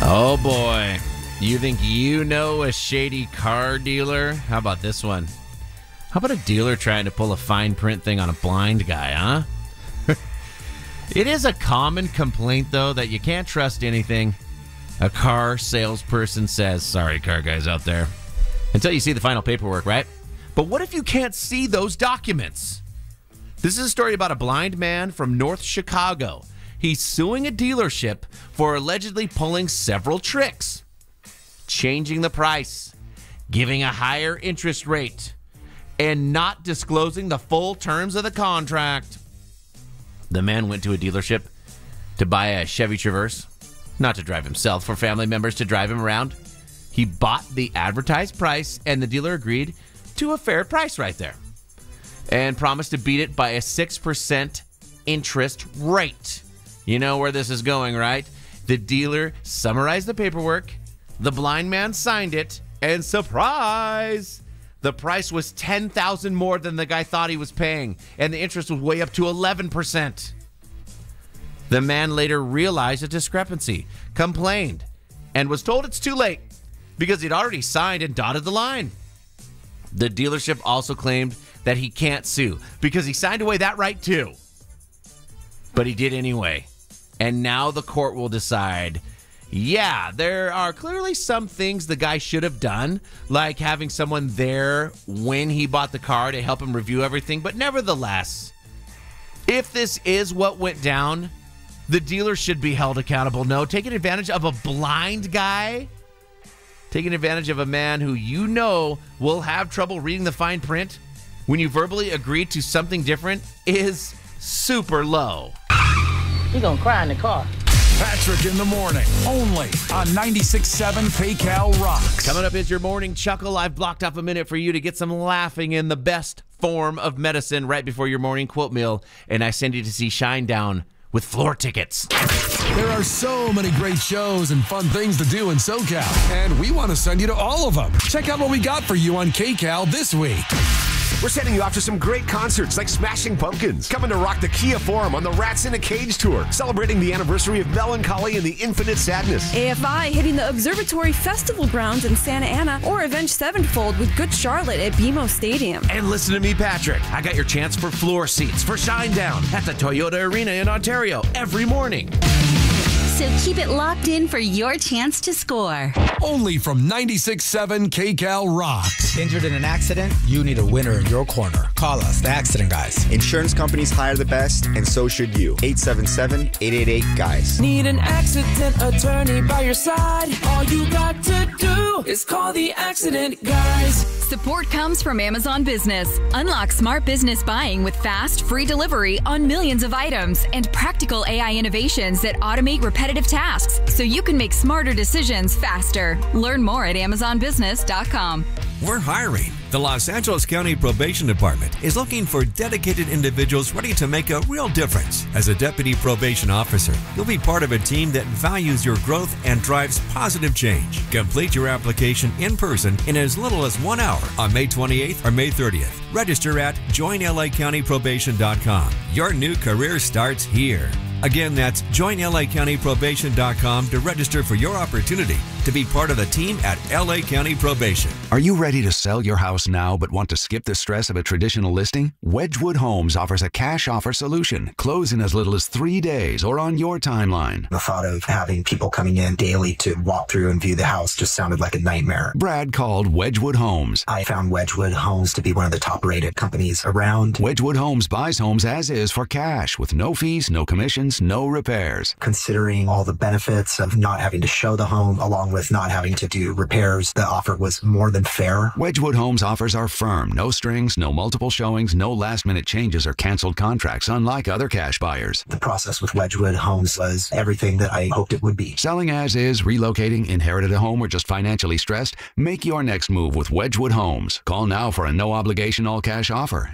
Oh boy. You think you know a shady car dealer? How about this one? How about a dealer trying to pull a fine print thing on a blind guy, huh? It is a common complaint, though, that you can't trust anything a car salesperson says. Sorry, car guys out there. Until you see the final paperwork, right? But what if you can't see those documents? This is a story about a blind man from North Chicago. He's suing a dealership for allegedly pulling several tricks. Changing the price, giving a higher interest rate, and not disclosing the full terms of the contract. The man went to a dealership to buy a Chevy Traverse, not to drive himself, for family members to drive him around. He bought the advertised price, and the dealer agreed to a fair price right there and promised to beat it by a 6% interest rate. You know where this is going, right? The dealer summarized the paperwork, the blind man signed it, and surprise! The price was $10,000 more than the guy thought he was paying, and the interest was way up to 11%. The man later realized a discrepancy, complained, and was told it's too late because he'd already signed and dotted the line. The dealership also claimed that he can't sue because he signed away that right too. But he did anyway. And now the court will decide, yeah, there are clearly some things the guy should have done, like having someone there when he bought the car to help him review everything. But nevertheless, if this is what went down, the dealer should be held accountable. No, taking advantage of a blind guy, taking advantage of a man who you know will have trouble reading the fine print when you verbally agree to something different is super low. You're going to cry in the car. Patrick in the morning, only on 96.7 KCAL Rocks. Coming up is your morning chuckle. I've blocked off a minute for you to get some laughing in the best form of medicine right before your morning quote meal, and I send you to see Shinedown with floor tickets. There are so many great shows and fun things to do in SoCal, and we want to send you to all of them. Check out what we got for you on KCAL this week. We're sending you off to some great concerts like Smashing Pumpkins, coming to rock the Kia Forum on the Rats in a Cage tour, celebrating the anniversary of Melancholy and the Infinite Sadness. AFI hitting the Observatory Festival grounds in Santa Ana, or Avenged Sevenfold with Good Charlotte at BMO Stadium. And listen to me, Patrick. I got your chance for floor seats for Shinedown at the Toyota Arena in Ontario every morning. So keep it locked in for your chance to score. Only from 96.7 KCAL Rocks. Injured in an accident? You need a winner in your corner. Call us, the Accident Guys. Insurance companies hire the best, and so should you. 877-888-GUYS. Need an accident attorney by your side? All you got to do is call the Accident Guys. Support comes from Amazon Business. Unlock smart business buying with fast, free delivery on millions of items and practical AI innovations that automate repetitive tasks so you can make smarter decisions faster. Learn more at amazonbusiness.com. We're hiring. The Los Angeles County Probation Department is looking for dedicated individuals ready to make a real difference. As a deputy probation officer, you'll be part of a team that values your growth and drives positive change. Complete your application in person in as little as 1 hour on May 28th or May 30th. Register at joinlacountyprobation.com. Your new career starts here. Again, that's joinlacountyprobation.com to register for your opportunity to be part of the team at LA County Probation. Are you ready to sell your house now but want to skip the stress of a traditional listing? Wedgwood Homes offers a cash offer solution. Close in as little as 3 days or on your timeline. The thought of having people coming in daily to walk through and view the house just sounded like a nightmare. Brad called Wedgwood Homes. I found Wedgwood Homes to be one of the top-rated companies around. Wedgwood Homes buys homes as is for cash with no fees, no commissions, no repairs. Considering all the benefits of not having to show the home along with not having to do repairs, the offer was more than fair. Wedgwood Homes offers are firm, no strings, no multiple showings, no last-minute changes or canceled contracts, unlike other cash buyers. The process with Wedgwood Homes was everything that I hoped it would be. Selling as is, relocating, inherited a home, or just financially stressed? Make your next move with Wedgwood Homes. Call now for a no-obligation all-cash offer.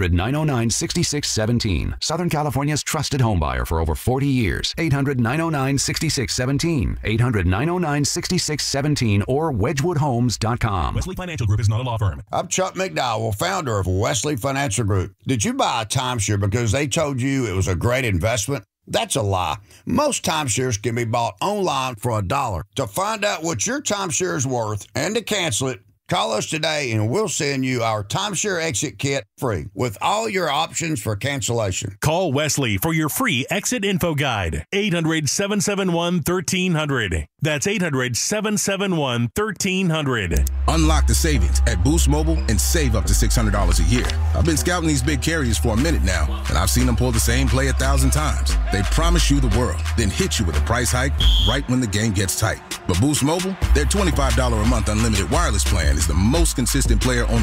800-909-6617. Southern California's trusted home buyer for over 40 years. 800-909-6617. 800-909-6617 or wedgwoodhomes.com. Wesley Financial Group is not a law firm. I'm Chuck McDowell, founder of Wesley Financial Group. Did you buy a timeshare because they told you it was a great investment? That's a lie. Most timeshares can be bought online for $1. To find out what your timeshare is worth and to cancel it, call us today and we'll send you our timeshare exit kit free with all your options for cancellation. Call Wesley for your free exit info guide. 800-771-1300. That's 800-771-1300. Unlock the savings at Boost Mobile and save up to $600 a year. I've been scouting these big carriers for a minute now, and I've seen them pull the same play 1,000 times. They promise you the world, then hit you with a price hike right when the game gets tight. But Boost Mobile, their $25 a month unlimited wireless plan is the most consistent player on